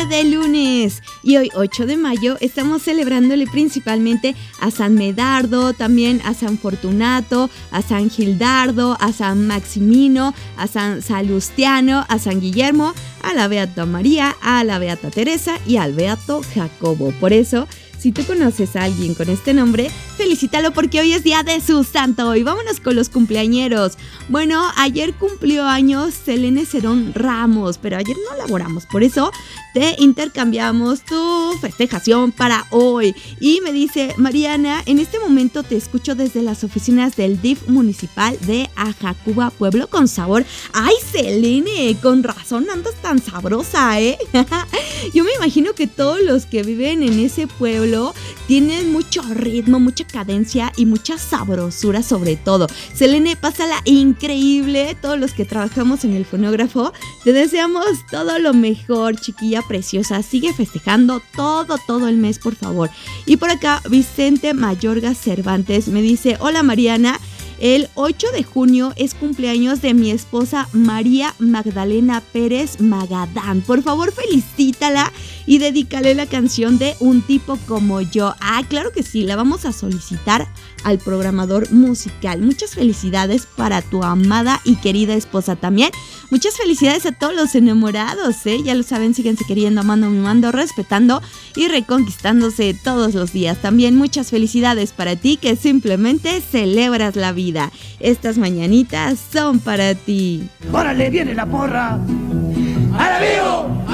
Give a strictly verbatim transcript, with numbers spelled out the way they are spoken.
día de lunes y hoy ocho de mayo estamos celebrándole principalmente a San Medardo, también a San Fortunato, a San Gildardo, a San Maximino, a San Salustiano, a San Guillermo, a la Beata María, a la Beata Teresa y al Beato Jacobo. Por eso, si tú conoces a alguien con este nombre, felicítalo porque hoy es día de su santo. Y vámonos con los cumpleañeros. Bueno, ayer cumplió años Selene Cerón Ramos, pero ayer no laboramos, por eso te intercambiamos tu festejación para hoy. Y me dice, Mariana, en este momento te escucho desde las oficinas del D I F municipal de Ajacuba, Pueblo con Sabor. ¡Ay, Selene! Con razón andas tan sabrosa, ¿eh? Yo me imagino que todos los que viven en ese pueblo tienen mucho ritmo, mucha cadencia y mucha sabrosura sobre todo. Selene, pásala increíble. Todos los que trabajamos en el fonógrafo te deseamos todo lo mejor, chiquilla preciosa. Sigue festejando todo, todo el mes, por favor. Y por acá, Vicente Mayorga Cervantes me dice, hola Mariana, el ocho de junio es cumpleaños de mi esposa María Magdalena Pérez Magadán. Por favor, felicítala y dedícale la canción de Un tipo como yo. Ah, claro que sí, la vamos a solicitar al programador musical. Muchas felicidades para tu amada y querida esposa también. Muchas felicidades a todos los enamorados, ¿eh? Ya lo saben, síguense queriendo, amando, mimando, respetando y reconquistándose todos los días. También muchas felicidades para ti que simplemente celebras la vida. Estas mañanitas son para ti. ¡Órale, viene la porra! ¡A la vivo!